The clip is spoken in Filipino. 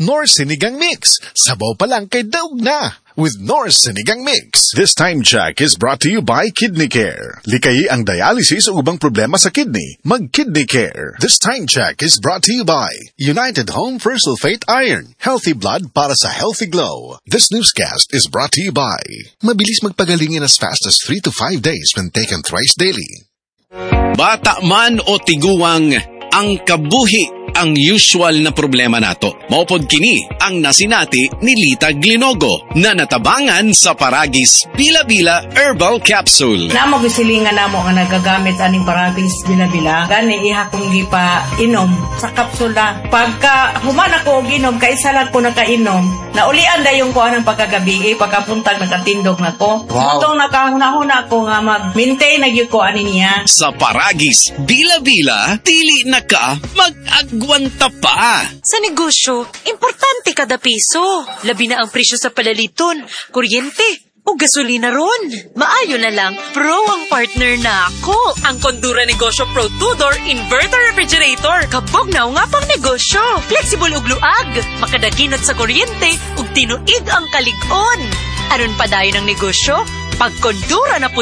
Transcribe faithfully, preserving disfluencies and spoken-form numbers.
Knorr Sinigang Mix. Sabaw pa lang kay daog na. With Knorr Sinigang Mix. This time check is brought to you by Kidney Care. Likayi ang dialysis o ubang problema sa kidney. Mag-Kidney Care. This time check is brought to you by United Home for Sulfate Iron. Healthy blood para sa healthy glow. This newscast is brought to you by mabilis magpagaling in as fast as three to five days when taken thrice daily. Bata man o tiguwang, ang kabuhi ang usual na problema nato. Maupod kini ang nasinati ni Lita Glinogo na natabangan sa Paragis Bila-Bila Herbal Capsule. Namo gisilingan namo nga nagagamit aning Paragis Bila-Bila. Gani iha kong gipa inom sa kapsula. Pagka human ako og inom, kaisa lang ko nakainom, naulian dayon ko anang pagkagabi, pagkapuntag nakatindog nako. Wow. Itong nakahuna-huna ko nga mag-maintain na gyud ko ani niya. Sa Paragis Bila-Bila, dili na ka mag-agwanta pa. Sa negosyo, importante kada piso. Labi na ang presyo sa palaliton, kuryente, o gasolina ron. Maayo na lang, Pro ang partner na ako. Ang Kondura Negosyo Pro two-door Inverter Refrigerator. Kabog na nga pang negosyo. Flexible ug luag. Makadaginot sa kuryente ug tinuig ang kalig-on. Aron pa dayon ang negosyo, pag Kondura na po